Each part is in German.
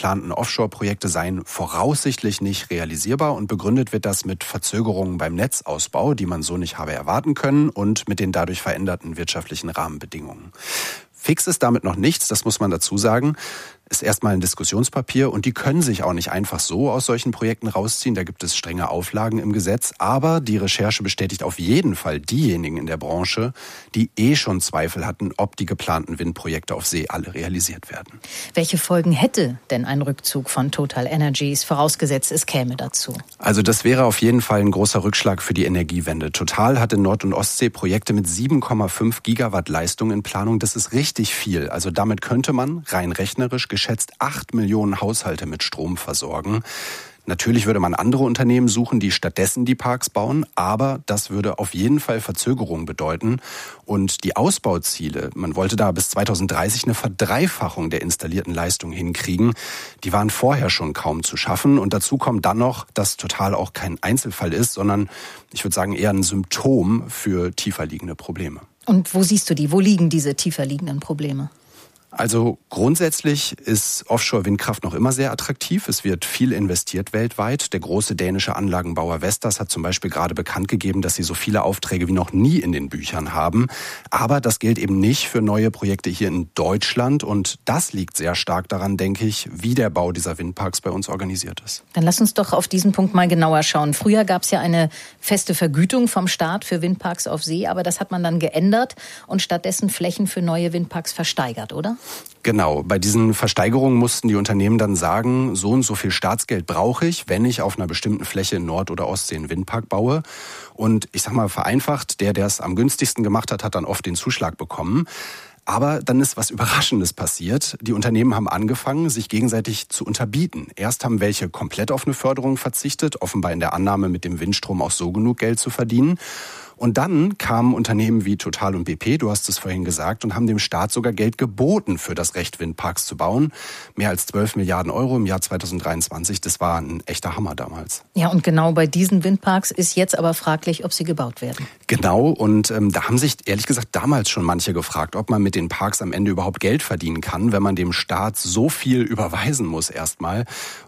geplanten Offshore-Projekte seien voraussichtlich nicht realisierbar und begründet wird das mit Verzögerungen beim Netzausbau, die man so nicht habe erwarten können und mit den dadurch veränderten wirtschaftlichen Rahmenbedingungen. Fix ist damit noch nichts, das muss man dazu sagen. Ist erstmal ein Diskussionspapier und die können sich auch nicht einfach so aus solchen Projekten rausziehen. Da gibt es strenge Auflagen im Gesetz. Aber die Recherche bestätigt auf jeden Fall diejenigen in der Branche, die schon Zweifel hatten, ob die geplanten Windprojekte auf See alle realisiert werden. Welche Folgen hätte denn ein Rückzug von Total Energies, vorausgesetzt es käme dazu? Also das wäre auf jeden Fall ein großer Rückschlag für die Energiewende. Total hat in Nord- und Ostsee Projekte mit 7,5 Gigawatt Leistung in Planung. Das ist richtig viel. Also damit könnte man rein rechnerisch geschätzt 8 Millionen Haushalte mit Strom versorgen. Natürlich würde man andere Unternehmen suchen, die stattdessen die Parks bauen, aber das würde auf jeden Fall Verzögerung bedeuten. Und die Ausbauziele, man wollte da bis 2030 eine Verdreifachung der installierten Leistung hinkriegen, die waren vorher schon kaum zu schaffen. Und dazu kommt dann noch, dass Total auch kein Einzelfall ist, sondern ich würde sagen eher ein Symptom für tiefer liegende Probleme. Und wo siehst du die? Wo liegen diese tiefer liegenden Probleme? Also grundsätzlich ist Offshore-Windkraft noch immer sehr attraktiv. Es wird viel investiert weltweit. Der große dänische Anlagenbauer Vestas hat zum Beispiel gerade bekannt gegeben, dass sie so viele Aufträge wie noch nie in den Büchern haben. Aber das gilt eben nicht für neue Projekte hier in Deutschland. Und das liegt sehr stark daran, denke ich, wie der Bau dieser Windparks bei uns organisiert ist. Dann lass uns doch auf diesen Punkt mal genauer schauen. Früher gab es ja eine feste Vergütung vom Staat für Windparks auf See, aber das hat man dann geändert und stattdessen Flächen für neue Windparks versteigert, oder? Genau, bei diesen Versteigerungen mussten die Unternehmen dann sagen, so und so viel Staatsgeld brauche ich, wenn ich auf einer bestimmten Fläche in Nord- oder Ostsee einen Windpark baue. Und ich sag mal vereinfacht, der es am günstigsten gemacht hat, hat dann oft den Zuschlag bekommen. Aber dann ist was Überraschendes passiert. Die Unternehmen haben angefangen, sich gegenseitig zu unterbieten. Erst haben welche komplett auf eine Förderung verzichtet, offenbar in der Annahme, mit dem Windstrom auch so genug Geld zu verdienen. Und dann kamen Unternehmen wie Total und BP, du hast es vorhin gesagt, und haben dem Staat sogar Geld geboten, für das Recht, Windparks zu bauen. Mehr als 12 Milliarden Euro im Jahr 2023. Das war ein echter Hammer damals. Ja, und genau bei diesen Windparks ist jetzt aber fraglich, ob sie gebaut werden. Genau, und da haben sich ehrlich gesagt damals schon manche gefragt, ob man mit den Parks am Ende überhaupt Geld verdienen kann, wenn man dem Staat so viel überweisen muss erstmal.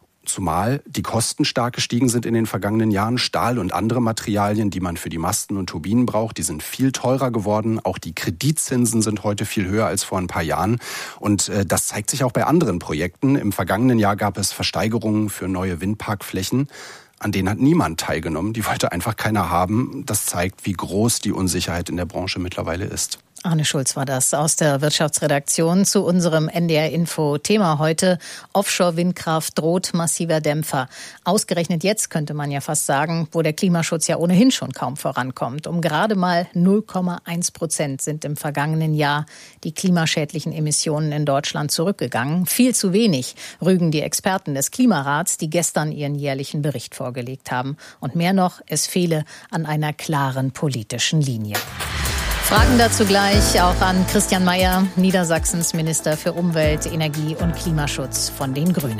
Zumal die Kosten stark gestiegen sind in den vergangenen Jahren. Stahl und andere Materialien, die man für die Masten und Turbinen braucht, die sind viel teurer geworden. Auch die Kreditzinsen sind heute viel höher als vor ein paar Jahren. Und das zeigt sich auch bei anderen Projekten. Im vergangenen Jahr gab es Versteigerungen für neue Windparkflächen. An denen hat niemand teilgenommen. Die wollte einfach keiner haben. Das zeigt, wie groß die Unsicherheit in der Branche mittlerweile ist. Arne Schulz war das aus der Wirtschaftsredaktion zu unserem NDR-Info-Thema heute. Offshore-Windkraft droht massiver Dämpfer. Ausgerechnet jetzt könnte man ja fast sagen, wo der Klimaschutz ja ohnehin schon kaum vorankommt. Um gerade mal 0,1% sind im vergangenen Jahr die klimaschädlichen Emissionen in Deutschland zurückgegangen. Viel zu wenig, rügen die Experten des Klimarats, die gestern ihren jährlichen Bericht vorgelegt haben. Und mehr noch, es fehle an einer klaren politischen Linie. Fragen dazu gleich auch an Christian Mayer, Niedersachsens Minister für Umwelt, Energie und Klimaschutz von den Grünen.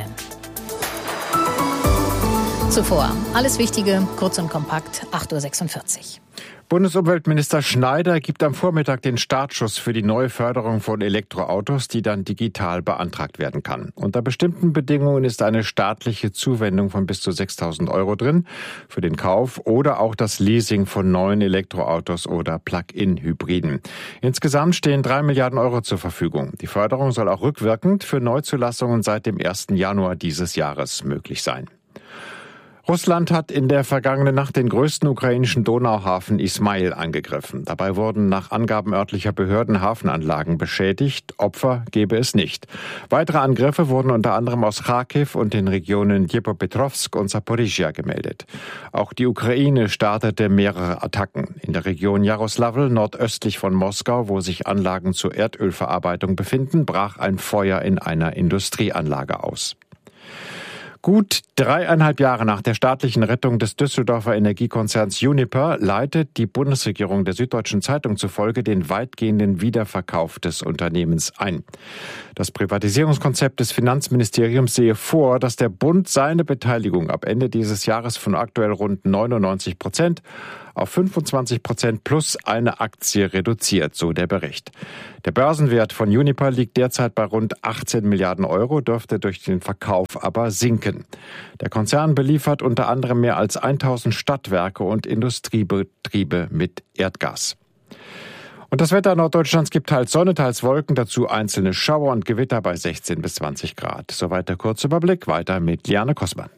Zuvor alles Wichtige, kurz und kompakt, 8.46 Uhr. Bundesumweltminister Schneider gibt am Vormittag den Startschuss für die neue Förderung von Elektroautos, die dann digital beantragt werden kann. Unter bestimmten Bedingungen ist eine staatliche Zuwendung von bis zu 6.000 Euro drin für den Kauf oder auch das Leasing von neuen Elektroautos oder Plug-in-Hybriden. Insgesamt stehen 3 Milliarden Euro zur Verfügung. Die Förderung soll auch rückwirkend für Neuzulassungen seit dem 1. Januar dieses Jahres möglich sein. Russland hat in der vergangenen Nacht den größten ukrainischen Donauhafen Ismail angegriffen. Dabei wurden nach Angaben örtlicher Behörden Hafenanlagen beschädigt. Opfer gebe es nicht. Weitere Angriffe wurden unter anderem aus Kharkiv und den Regionen Dnipropetrovsk und Saporizhia gemeldet. Auch die Ukraine startete mehrere Attacken. In der Region Jaroslavl, nordöstlich von Moskau, wo sich Anlagen zur Erdölverarbeitung befinden, brach ein Feuer in einer Industrieanlage aus. Gut 3,5 Jahre nach der staatlichen Rettung des Düsseldorfer Energiekonzerns Uniper leitet die Bundesregierung der Süddeutschen Zeitung zufolge den weitgehenden Wiederverkauf des Unternehmens ein. Das Privatisierungskonzept des Finanzministeriums sehe vor, dass der Bund seine Beteiligung ab Ende dieses Jahres von aktuell rund 99% auf 25% plus eine Aktie reduziert, so der Bericht. Der Börsenwert von Uniper liegt derzeit bei rund 18 Milliarden Euro, dürfte durch den Verkauf aber sinken. Der Konzern beliefert unter anderem mehr als 1000 Stadtwerke und Industriebetriebe mit Erdgas. Und das Wetter Norddeutschlands gibt teils Sonne, teils Wolken, dazu einzelne Schauer und Gewitter bei 16 bis 20 Grad. Soweit der Kurzüberblick, weiter mit Liane Kossmann.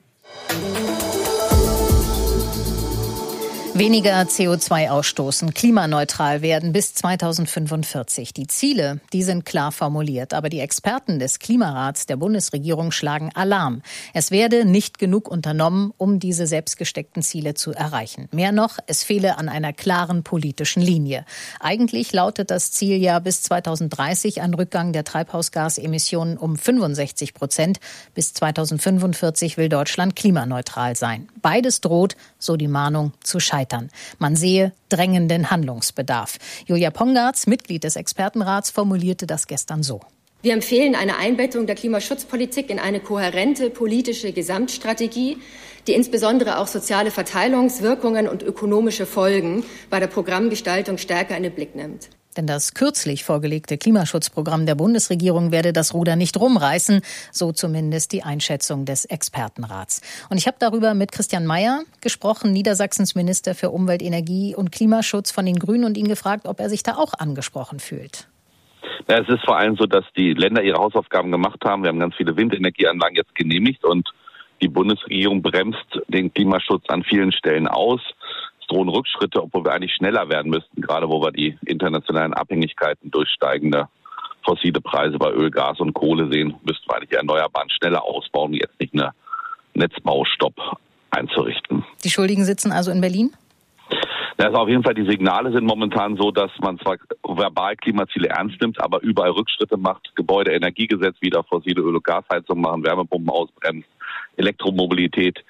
Weniger CO2 ausstoßen, klimaneutral werden bis 2045. Die Ziele, die sind klar formuliert. Aber die Experten des Klimarats der Bundesregierung schlagen Alarm. Es werde nicht genug unternommen, um diese selbstgesteckten Ziele zu erreichen. Mehr noch, es fehle an einer klaren politischen Linie. Eigentlich lautet das Ziel ja bis 2030 ein Rückgang der Treibhausgasemissionen um 65%. Bis 2045 will Deutschland klimaneutral sein. Beides droht, so die Mahnung, zu scheitern. Man sehe drängenden Handlungsbedarf. Julia Pongartz, Mitglied des Expertenrats, formulierte das gestern so. Wir empfehlen eine Einbettung der Klimaschutzpolitik in eine kohärente politische Gesamtstrategie, die insbesondere auch soziale Verteilungswirkungen und ökonomische Folgen bei der Programmgestaltung stärker in den Blick nimmt. Denn das kürzlich vorgelegte Klimaschutzprogramm der Bundesregierung werde das Ruder nicht rumreißen, so zumindest die Einschätzung des Expertenrats. Und ich habe darüber mit Christian Mayer gesprochen, Niedersachsens Minister für Umwelt, Energie und Klimaschutz von den Grünen, und ihn gefragt, ob er sich da auch angesprochen fühlt. Ja, es ist vor allem so, dass die Länder ihre Hausaufgaben gemacht haben. Wir haben ganz viele Windenergieanlagen jetzt genehmigt und die Bundesregierung bremst den Klimaschutz an vielen Stellen aus. Drohen Rückschritte, obwohl wir eigentlich schneller werden müssten, gerade wo wir die internationalen Abhängigkeiten durch steigende fossile Preise bei Öl, Gas und Kohle sehen, müssten wir eigentlich die Erneuerbaren schneller ausbauen, jetzt nicht einen Netzbaustopp einzurichten. Die Schuldigen sitzen also in Berlin? Also auf jeden Fall, die Signale sind momentan so, dass man zwar verbal Klimaziele ernst nimmt, aber überall Rückschritte macht, Gebäudeenergiegesetz wieder, fossile Öl- und Gasheizung machen, Wärmepumpen ausbremst, Elektromobilität,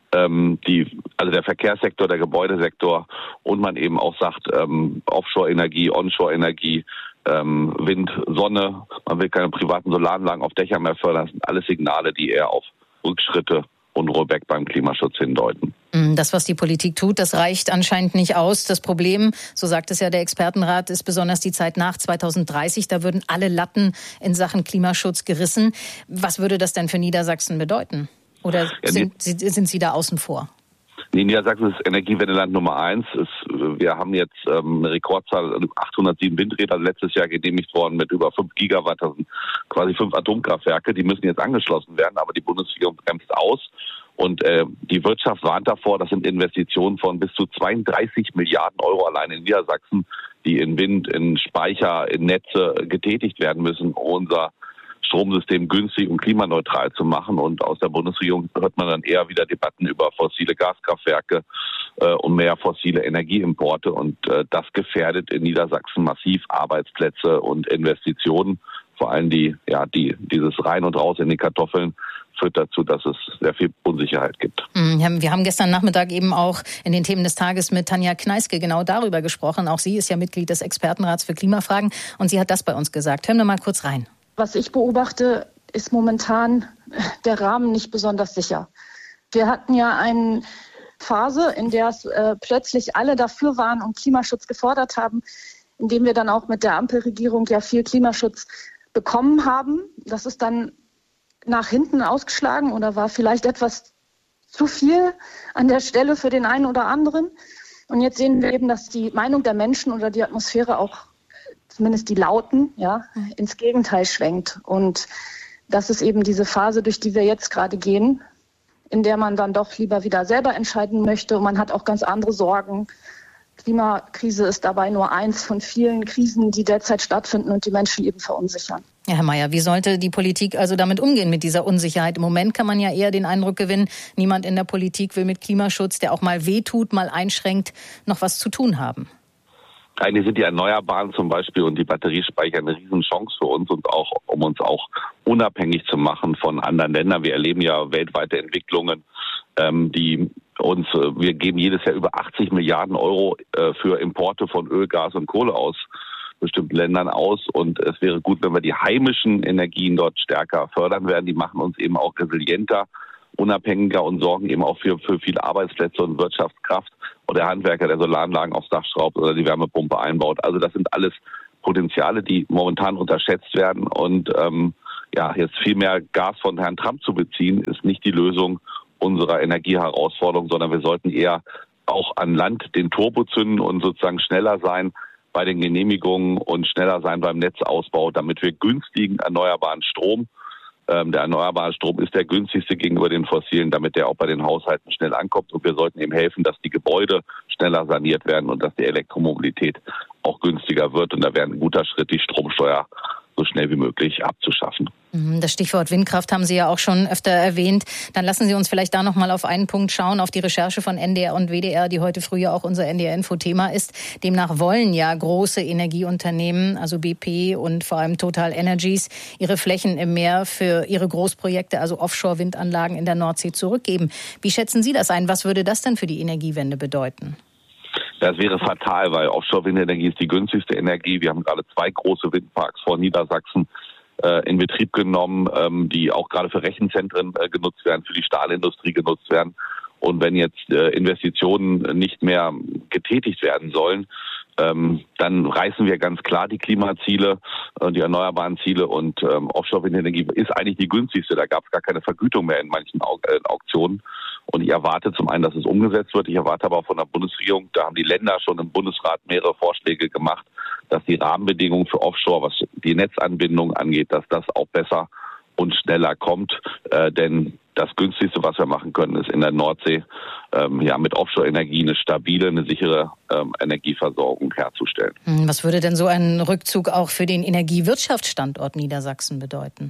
also der Verkehrssektor, der Gebäudesektor, und man eben auch sagt, Offshore-Energie, Onshore-Energie, Wind, Sonne, man will keine privaten Solaranlagen auf Dächern mehr fördern. Das sind alles Signale, die eher auf Rückschritte und Rollback beim Klimaschutz hindeuten. Das, was die Politik tut, das reicht anscheinend nicht aus. Das Problem, so sagt es ja der Expertenrat, ist besonders die Zeit nach 2030. Da würden alle Latten in Sachen Klimaschutz gerissen. Was würde das denn für Niedersachsen bedeuten? Oder sind Sie da außen vor? Nee, Niedersachsen ist Energiewendeland Nummer 1. Wir haben jetzt eine Rekordzahl, 807 Windräder letztes Jahr genehmigt worden mit über 5 Gigawatt. Das sind quasi 5 Atomkraftwerke. Die müssen jetzt angeschlossen werden, aber die Bundesregierung bremst aus. Und die Wirtschaft warnt davor, das sind Investitionen von bis zu 32 Milliarden Euro allein in Niedersachsen, die in Wind, in Speicher, in Netze getätigt werden müssen, um unser Stromsystem günstig und klimaneutral zu machen. Und aus der Bundesregierung hört man dann eher wieder Debatten über fossile Gaskraftwerke und mehr fossile Energieimporte. Und das gefährdet in Niedersachsen massiv Arbeitsplätze und Investitionen. Vor allem dieses Rein und Raus in die Kartoffeln führt dazu, dass es sehr viel Unsicherheit gibt. Wir haben gestern Nachmittag eben auch in den Themen des Tages mit Tanja Kneiske genau darüber gesprochen. Auch sie ist ja Mitglied des Expertenrats für Klimafragen und sie hat das bei uns gesagt. Hören wir mal kurz rein. Was ich beobachte, ist momentan der Rahmen nicht besonders sicher. Wir hatten ja eine Phase, in der es plötzlich alle dafür waren und Klimaschutz gefordert haben, indem wir dann auch mit der Ampelregierung ja viel Klimaschutz bekommen haben. Das ist dann nach hinten ausgeschlagen oder war vielleicht etwas zu viel an der Stelle für den einen oder anderen. Und jetzt sehen wir eben, dass die Meinung der Menschen oder die Atmosphäre auch, zumindest die Lauten, ins Gegenteil schwenkt. Und das ist eben diese Phase, durch die wir jetzt gerade gehen, in der man dann doch lieber wieder selber entscheiden möchte. Und man hat auch ganz andere Sorgen. Klimakrise ist dabei nur eins von vielen Krisen, die derzeit stattfinden und die Menschen eben verunsichern. Ja, Herr Mayer, wie sollte die Politik also damit umgehen, mit dieser Unsicherheit? Im Moment kann man ja eher den Eindruck gewinnen, niemand in der Politik will mit Klimaschutz, der auch mal wehtut, mal einschränkt, noch was zu tun haben. Eigentlich sind die Erneuerbaren zum Beispiel und die Batteriespeicher eine Riesenchance für uns und auch, um uns auch unabhängig zu machen von anderen Ländern. Wir erleben ja weltweite Entwicklungen, wir geben jedes Jahr über 80 Milliarden Euro für Importe von Öl, Gas und Kohle aus bestimmten Ländern aus. Und es wäre gut, wenn wir die heimischen Energien dort stärker fördern werden. Die machen uns eben auch resilienter, unabhängiger und sorgen eben auch für viele Arbeitsplätze und Wirtschaftskraft. oder der Handwerker, der Solaranlagen aufs Dach schraubt oder die Wärmepumpe einbaut. Also das sind alles Potenziale, die momentan unterschätzt werden. Und jetzt viel mehr Gas von Herrn Trump zu beziehen, ist nicht die Lösung unserer Energieherausforderung, sondern wir sollten eher auch an Land den Turbo zünden und sozusagen schneller sein bei den Genehmigungen und schneller sein beim Netzausbau, damit wir günstigen erneuerbaren Strom, der erneuerbare Strom ist der günstigste gegenüber den fossilen, damit der auch bei den Haushalten schnell ankommt. Und wir sollten eben helfen, dass die Gebäude schneller saniert werden und dass die Elektromobilität auch günstiger wird. Und da wäre ein guter Schritt, die Stromsteuer so schnell wie möglich abzuschaffen. Das Stichwort Windkraft haben Sie ja auch schon öfter erwähnt. Dann lassen Sie uns vielleicht da noch mal auf einen Punkt schauen, auf die Recherche von NDR und WDR, die heute früh ja auch unser NDR-Info-Thema ist. Demnach wollen ja große Energieunternehmen, also BP und vor allem Total Energies, ihre Flächen im Meer für ihre Großprojekte, also Offshore-Windanlagen in der Nordsee, zurückgeben. Wie schätzen Sie das ein? Was würde das denn für die Energiewende bedeuten? Das wäre fatal, weil Offshore-Windenergie ist die günstigste Energie. Wir haben gerade 2 große Windparks vor Niedersachsen in Betrieb genommen, die auch gerade für Rechenzentren genutzt werden, für die Stahlindustrie genutzt werden. Und wenn jetzt Investitionen nicht mehr getätigt werden sollen, dann reißen wir ganz klar die Klimaziele, die erneuerbaren Ziele, und Offshore-Windenergie ist eigentlich die günstigste. Da gab es gar keine Vergütung mehr in manchen Auktionen. Und ich erwarte zum einen, dass es umgesetzt wird. Ich erwarte aber auch von der Bundesregierung, da haben die Länder schon im Bundesrat mehrere Vorschläge gemacht, dass die Rahmenbedingungen für Offshore, was die Netzanbindung angeht, dass das auch besser und schneller kommt. Denn das Günstigste, was wir machen können, ist in der Nordsee mit Offshore-Energie eine stabile, eine sichere Energieversorgung herzustellen. Was würde denn so ein Rückzug auch für den Energiewirtschaftsstandort Niedersachsen bedeuten?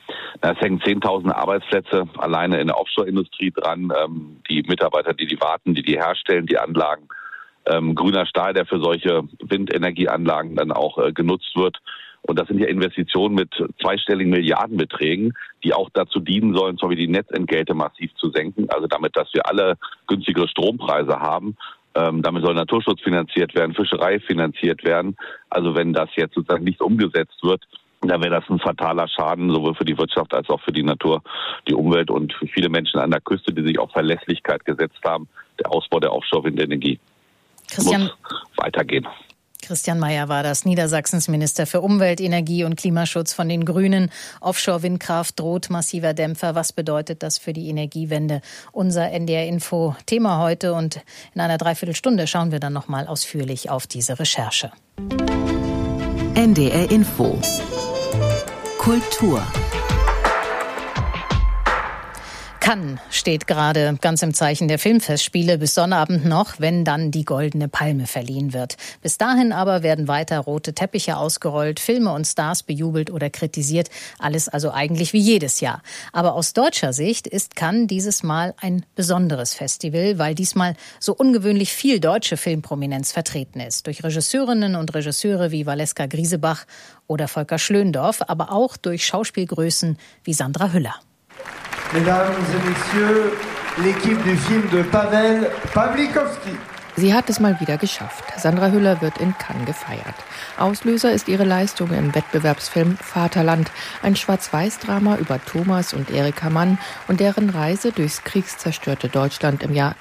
Es hängen 10.000 Arbeitsplätze alleine in der Offshore-Industrie dran. Die Mitarbeiter, die warten, die herstellen, die Anlagen. Grüner Stahl, der für solche Windenergieanlagen dann auch genutzt wird. Und das sind ja Investitionen mit zweistelligen Milliardenbeträgen, die auch dazu dienen sollen, zum Beispiel die Netzentgelte massiv zu senken. Also damit, dass wir alle günstigere Strompreise haben. Damit soll Naturschutz finanziert werden, Fischerei finanziert werden. Also wenn das jetzt sozusagen nicht umgesetzt wird, dann wäre das ein fataler Schaden, sowohl für die Wirtschaft als auch für die Natur, die Umwelt und für viele Menschen an der Küste, die sich auf Verlässlichkeit gesetzt haben. Der Ausbau der Offshore-Windenergie muss weitergehen. Christian Mayer war das, Niedersachsens Minister für Umwelt, Energie und Klimaschutz von den Grünen. Offshore-Windkraft droht massiver Dämpfer. Was bedeutet das für die Energiewende? Unser NDR-Info-Thema heute, und in einer Dreiviertelstunde schauen wir dann nochmal ausführlich auf diese Recherche. NDR-Info Kultur. Cannes steht gerade ganz im Zeichen der Filmfestspiele, bis Sonnabend noch, wenn dann die Goldene Palme verliehen wird. Bis dahin aber werden weiter rote Teppiche ausgerollt, Filme und Stars bejubelt oder kritisiert. Alles also eigentlich wie jedes Jahr. Aber aus deutscher Sicht ist Cannes dieses Mal ein besonderes Festival, weil diesmal so ungewöhnlich viel deutsche Filmprominenz vertreten ist. Durch Regisseurinnen und Regisseure wie Valeska Griesebach oder Volker Schlöndorff, aber auch durch Schauspielgrößen wie Sandra Hüller. Mesdames et Messieurs, l'équipe du film de Paweł Pawlikowski. Sie hat es mal wieder geschafft. Sandra Hüller wird in Cannes gefeiert. Auslöser ist ihre Leistung im Wettbewerbsfilm Vaterland, ein Schwarz-Weiß-Drama über Thomas und Erika Mann und deren Reise durchs kriegszerstörte Deutschland im Jahr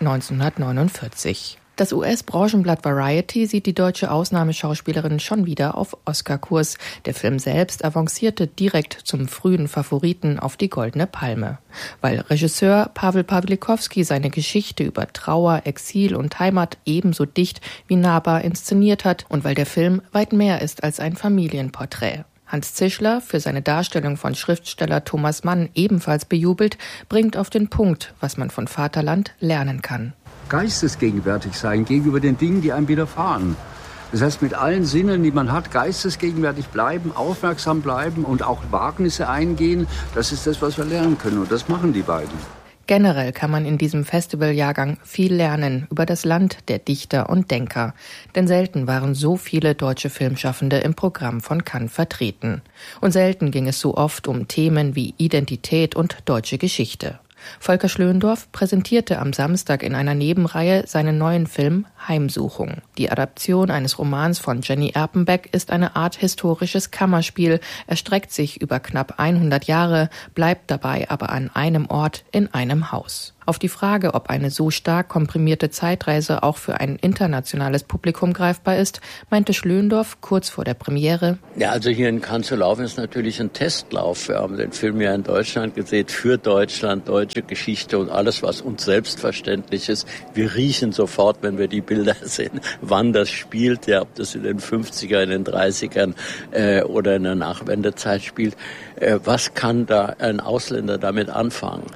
1949. Das US-Branchenblatt Variety sieht die deutsche Ausnahmeschauspielerin schon wieder auf Oscar-Kurs. Der Film selbst avancierte direkt zum frühen Favoriten auf die Goldene Palme. Weil Regisseur Paweł Pawlikowski seine Geschichte über Trauer, Exil und Heimat ebenso dicht wie nahbar inszeniert hat und weil der Film weit mehr ist als ein Familienporträt. Hans Zischler, für seine Darstellung von Schriftsteller Thomas Mann ebenfalls bejubelt, bringt auf den Punkt, was man von Vaterland lernen kann. Geistesgegenwärtig sein gegenüber den Dingen, die einem widerfahren. Das heißt, mit allen Sinnen, die man hat, geistesgegenwärtig bleiben, aufmerksam bleiben und auch Wagnisse eingehen. Das ist das, was wir lernen können. Und das machen die beiden. Generell kann man in diesem Festivaljahrgang viel lernen über das Land der Dichter und Denker. Denn selten waren so viele deutsche Filmschaffende im Programm von Cannes vertreten. Und selten ging es so oft um Themen wie Identität und deutsche Geschichte. Volker Schlöndorff präsentierte am Samstag in einer Nebenreihe seinen neuen Film Heimsuchung. Die Adaption eines Romans von Jenny Erpenbeck ist eine Art historisches Kammerspiel, erstreckt sich über knapp 100 Jahre, bleibt dabei aber an einem Ort in einem Haus. Auf die Frage, ob eine so stark komprimierte Zeitreise auch für ein internationales Publikum greifbar ist, meinte Schlöndorff kurz vor der Premiere: Ja, also hier in Cannes zu laufen ist natürlich ein Testlauf. Wir haben den Film ja in Deutschland gesehen, für Deutschland, deutsche Geschichte und alles, was uns selbstverständlich ist. Wir riechen sofort, wenn wir die Bilder sehen, wann das spielt, ja, ob das in den 50er, in den 30ern oder in der Nachwendezeit spielt. Was kann da ein Ausländer damit anfangen?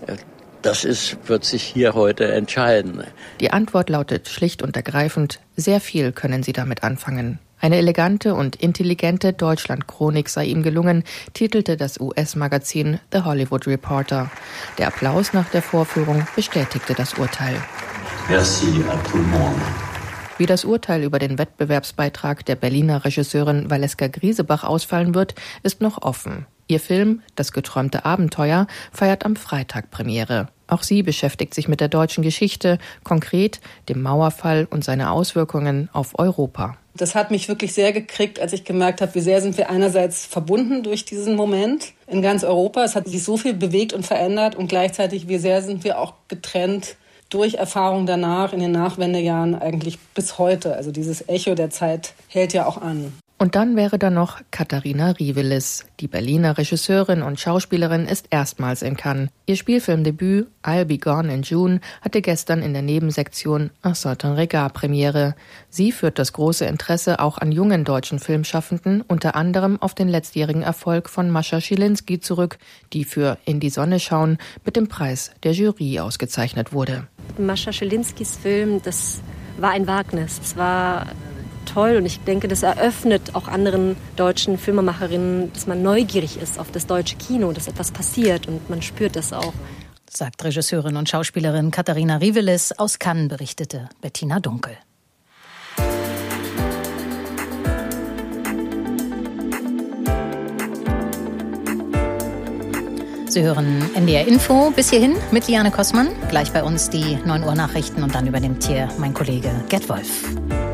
Das wird sich hier heute entscheiden. Die Antwort lautet schlicht und ergreifend: Sehr viel können Sie damit anfangen. Eine elegante und intelligente Deutschland-Chronik sei ihm gelungen, titelte das US-Magazin The Hollywood Reporter. Der Applaus nach der Vorführung bestätigte das Urteil. Merci à tout le monde. Wie das Urteil über den Wettbewerbsbeitrag der Berliner Regisseurin Valeska Griesebach ausfallen wird, ist noch offen. Ihr Film »Das geträumte Abenteuer« feiert am Freitag Premiere. Auch sie beschäftigt sich mit der deutschen Geschichte, konkret dem Mauerfall und seine Auswirkungen auf Europa. Das hat mich wirklich sehr gekriegt, als ich gemerkt habe, wie sehr sind wir einerseits verbunden durch diesen Moment in ganz Europa. Es hat sich so viel bewegt und verändert und gleichzeitig, wie sehr sind wir auch getrennt durch Erfahrungen danach, in den Nachwendejahren eigentlich bis heute. Also dieses Echo der Zeit hält ja auch an. Und dann wäre da noch Katharina Rivelis. Die Berliner Regisseurin und Schauspielerin ist erstmals in Cannes. Ihr Spielfilmdebüt I'll Be Gone in June hatte gestern in der Nebensektion Un certain regard Premiere. Sie führt das große Interesse auch an jungen deutschen Filmschaffenden, unter anderem auf den letztjährigen Erfolg von Mascha Schilinski zurück, die für In die Sonne schauen mit dem Preis der Jury ausgezeichnet wurde. Mascha Schilinskis Film, das war ein Wagnis. Es war toll und ich denke, das eröffnet auch anderen deutschen Filmemacherinnen, dass man neugierig ist auf das deutsche Kino, dass etwas passiert und man spürt das auch. Sagt Regisseurin und Schauspielerin Katharina Rivelis. Aus Cannes berichtete Bettina Dunkel. Sie hören NDR Info bis hierhin mit Liane Kossmann. Gleich bei uns die 9 Uhr Nachrichten und dann übernimmt hier mein Kollege Gerd Wolf.